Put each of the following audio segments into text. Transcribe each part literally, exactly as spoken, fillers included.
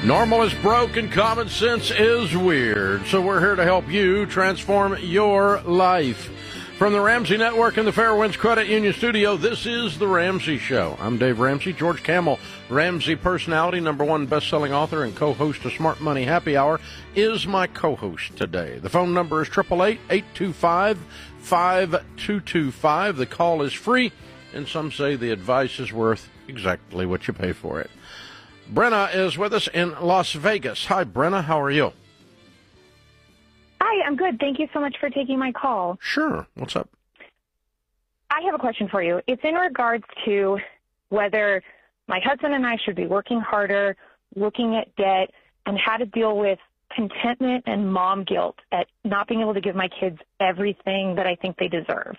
Normal is broke and common sense is weird. So we're here to help you transform your life. From the Ramsey Network and the Fairwinds Credit Union Studio, this is The Ramsey Show. I'm Dave Ramsey. George Kamel, Ramsey personality, number one best-selling author and co-host of Smart Money Happy Hour, is my co-host today. The phone number is eight eight eight, eight two five, five two two five. The call is free, and some say the advice is worth exactly what you pay for it. Brenna is with us in Las Vegas. Hi, Brenna. How are you? Hi, I'm good. Thank you so much for taking my call. Sure. What's up? I have a question for you. It's in regards to whether my husband and I should be working harder, looking at debt, and how to deal with contentment and mom guilt at not being able to give my kids everything that I think they deserve.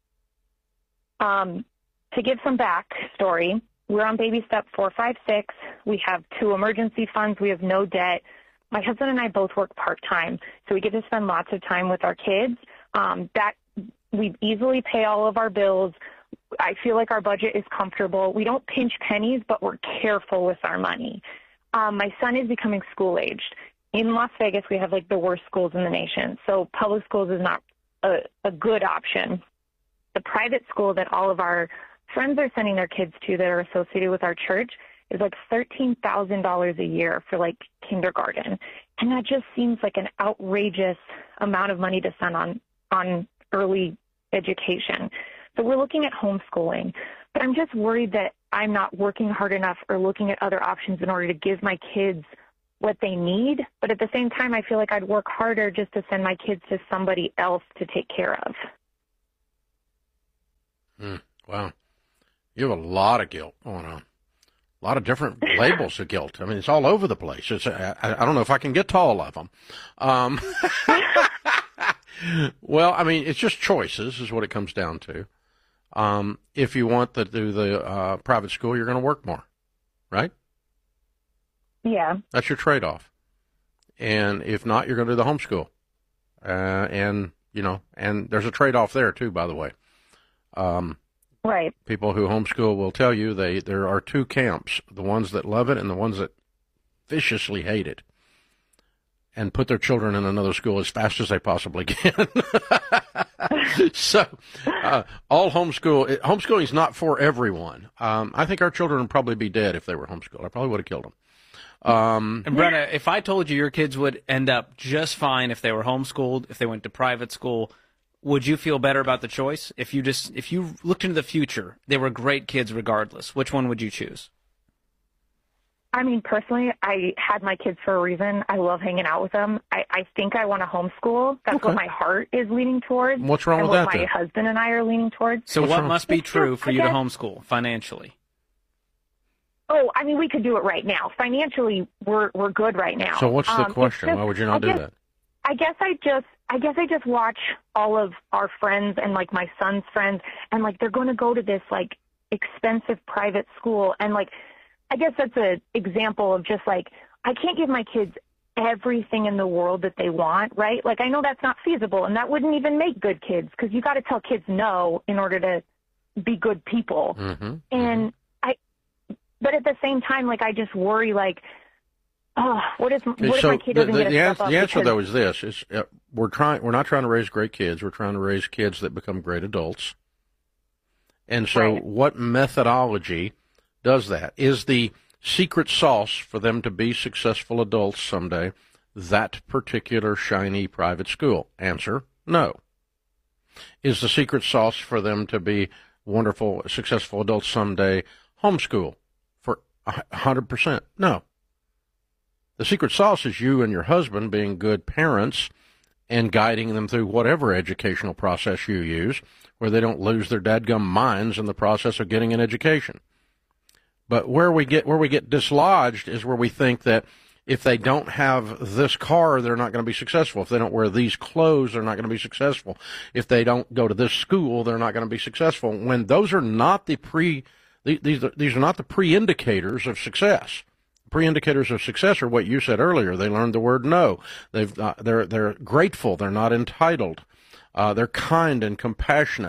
Um, to give some backstory, we're on baby step four, five, six. We have two emergency funds. We have no debt. My husband and I both work part-time, so we get to spend lots of time with our kids. Um, that we easily pay all of our bills. I feel like our budget is comfortable. We don't pinch pennies, but we're careful with our money. Um, my son is becoming school-aged. In Las Vegas, we have, like, the worst schools in the nation, so public schools is not a, a good option. The private school that all of our friends are sending their kids to that are associated with our church is like thirteen thousand dollars a year for like kindergarten. And that just seems like an outrageous amount of money to spend on, on early education. So we're looking at homeschooling, but I'm just worried that I'm not working hard enough or looking at other options in order to give my kids what they need. But at the same time, I feel like I'd work harder just to send my kids to somebody else to take care of. Mm, wow. You have a lot of guilt going on. A lot of different labels of guilt. I mean, it's all over the place. It's, I, I don't know if I can get to all of them. Um, well, I mean, it's just choices is what it comes down to. Um, if you want to do the uh, private school, you're going to work more, right? Yeah. That's your trade-off. And if not, you're going to do the homeschool. Uh, and, you know, and there's a trade-off there, too, by the way. Um Right. People who homeschool will tell you they there are two camps, the ones that love it and the ones that viciously hate it and put their children in another school as fast as they possibly can. so uh, all homeschool, homeschooling is not for everyone. Um, I think our children would probably be dead if they were homeschooled. I probably would have killed them. Um, and Brenna, if I told you your kids would end up just fine if they were homeschooled, if they went to private school, would you feel better about the choice? If you just if you looked into the future, they were great kids regardless, which one would you choose? I mean, personally, I had my kids for a reason. I love hanging out with them. I, I think I want to homeschool. That's Okay. what my heart is leaning towards. What's wrong and with what that, my then? husband and I are leaning towards. So What's what wrong? must be It's true just, for I you to guess- homeschool financially? Oh, I mean, we could do it right now. Financially, we're we're good right now. So what's the Um, it's question? just- Why would you not I do guess- that? I guess I just I guess I just watch all of our friends and like my son's friends, and like they're going to go to this like expensive private school, and like I guess that's a example of just like I can't give my kids everything in the world that they want, right? Like I know that's not feasible, and that wouldn't even make good kids because you got to tell kids no in order to be good people. Mm-hmm. And I, but at the same time, like I just worry like. Oh, what if, what if so my kid the, doesn't the, get a the, step answer, up the answer because- though is this: is uh, we're trying. We're not trying to raise great kids. We're trying to raise kids that become great adults. And so, Right. what methodology does that? Is the secret sauce for them to be successful adults someday that particular shiny private school? Answer: no. Is the secret sauce for them to be wonderful, successful adults someday homeschool for one hundred percent? No. The secret sauce is you and your husband being good parents and guiding them through whatever educational process you use, where they don't lose their dadgum minds in the process of getting an education. But where we get where we get dislodged is where we think that if they don't have this car, they're not going to be successful. If they don't wear these clothes, they're not going to be successful. If they don't go to this school, they're not going to be successful. When those are not the pre these these are not the pre-indicators of success. Pre-indicators of success are what you said earlier. They learned the word no. They've uh, they're they're grateful. They're not entitled. Uh, they're kind and compassionate.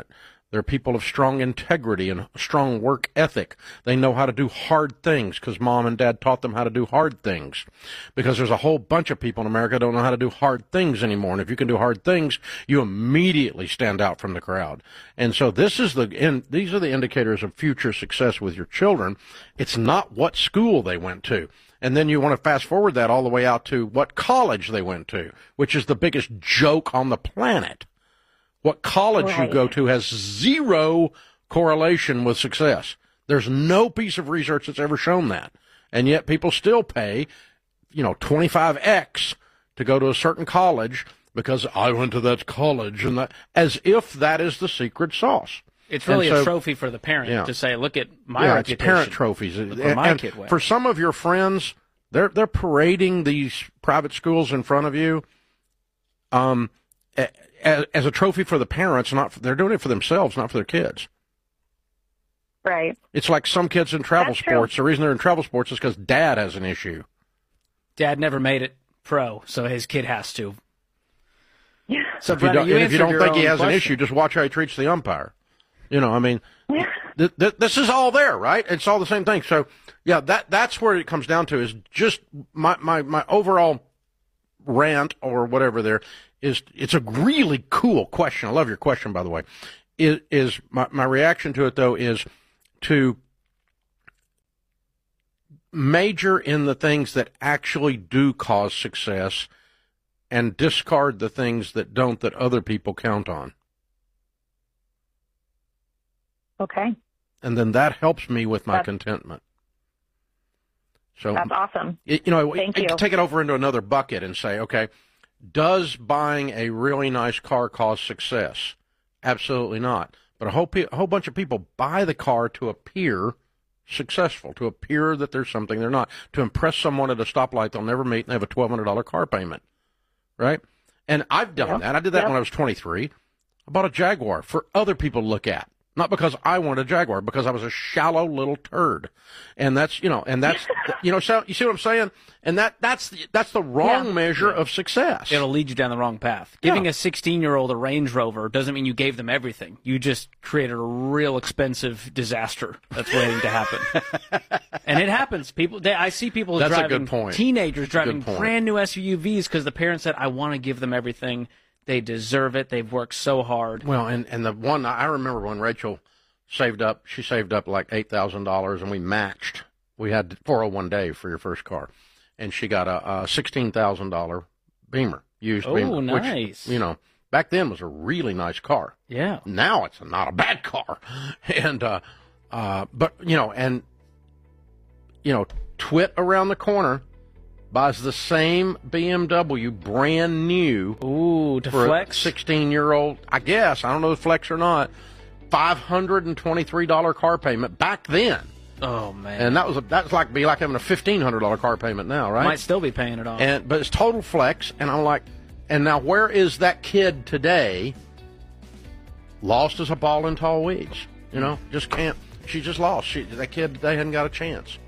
They're people of strong integrity and strong work ethic. They know how to do hard things because mom and dad taught them how to do hard things. Because there's a whole bunch of people in America who don't know how to do hard things anymore. And if you can do hard things, you immediately stand out from the crowd. And so this is the, in, these are the indicators of future success with your children. It's not what school they went to. And then you want to fast forward that all the way out to what college they went to, which is the biggest joke on the planet. What college right. you go to has zero correlation with success. There's no piece of research that's ever shown that. And yet people still pay, you know, twenty-five X to go to a certain college because I went to that college, and that, as if that is the secret sauce. It's really so, a trophy for the parent yeah. to say, look at my yeah, reputation. It's parent trophies. Look and, my and kid went. For some of your friends, they're they're parading these private schools in front of you. Um. As, as a trophy for the parents, not for, they're doing it for themselves, not for their kids. Right. It's like some kids in travel That's sports. true. The reason they're in travel sports is because dad has an issue. Dad never made it pro, so his kid has to. Yeah. So, if you Brenna, don't, you and if you answered don't your think he own has an question. issue, just watch how he treats the umpire. You know, I mean, th- th- this is all there, right? It's all the same thing. So, yeah, that that's where it comes down to is just my, my, my overall rant or whatever there is. It's a really cool question. I love your question, by the way. Is, is my, my reaction to it, though, is to major in the things that actually do cause success and discard the things that don't, that other people count on. Okay. And then that helps me with my That's, contentment. So that's awesome. It, you know, Thank you you. can take it over into another bucket and say, okay, does buying a really nice car cause success? Absolutely not. But a whole, pe- a whole bunch of people buy the car to appear successful, to appear that there's something they're not, to impress someone at a stoplight they'll never meet and they have a twelve hundred dollars car payment, right? And I've done Yep. that. I did that Yep. when I was twenty-three. I bought a Jaguar for other people to look at. Not because I wanted a Jaguar, because I was a shallow little turd. And that's, you know, and that's, you know, so, you see what I'm saying? And that, that's, the, that's the wrong Yeah. measure of success. It'll lead you down the wrong path. Yeah. Giving a sixteen-year-old a Range Rover doesn't mean you gave them everything. You just created a real expensive disaster that's waiting to happen. And it happens. People, they, I see people That's a driving, good point. teenagers driving Good point. brand new S U Vs because the parents said, I want to give them everything. They deserve it. They've worked so hard. Well, and, and the one, I remember when Rachel saved up, she saved up like eight thousand dollars, and we matched. We had four oh one day for your first car. And she got a, a sixteen thousand dollars Beamer, used Oh, Beamer. nice. Which, you know, back then was a really nice car. Yeah. Now it's not a bad car. And, uh, uh, but, you know, and, you know, Twit around the corner buys the same B M W brand new Ooh, to for flex? a sixteen-year-old, I guess, I don't know if flex or not, five hundred twenty-three dollars car payment back then. Oh, man. And that was a, that's like be like having a fifteen hundred dollars car payment now, right? Might still be paying it off. And but it's total flex, and I'm like, and now where is that kid today? Lost as a ball in tall weeds, you know, just can't. She just lost. She, that kid today hadn't got a chance.